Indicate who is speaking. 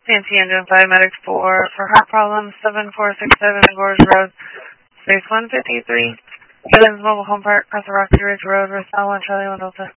Speaker 1: Nancy Engine 5 Medic 4 for heart problems, 7467 Gorge Road, space 153. Higgins Mobile Home Park, across the Rocky Ridge Road, Roselle 1 Charlie 1 Delta.